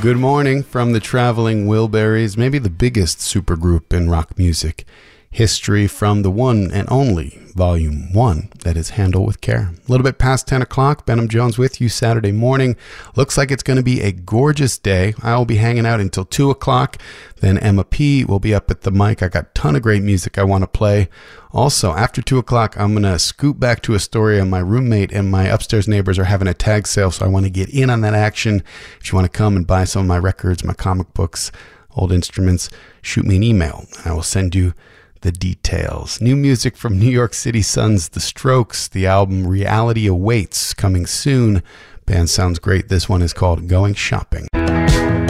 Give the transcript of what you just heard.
Good morning from the Traveling Wilburys, maybe the biggest supergroup in rock music history, from the one and only Volume 1, that is Handle with Care. A little bit past 10 o'clock, Benham Jones with you Saturday morning. Looks like it's going to be a gorgeous day. I will be hanging out until 2 o'clock. Then Emma P. will be up at the mic. I got a ton of great music I want to play. Also, after 2 o'clock, I'm going to scoot back to Astoria. My roommate and my upstairs neighbors are having a tag sale, so I want to get in on that action. If you want to come and buy some of my records, my comic books, old instruments, shoot me an email. I will send you the details. New music from New York City Suns, The Strokes. The album Reality Awaits, coming soon. Band sounds great. This one is called Going Shopping.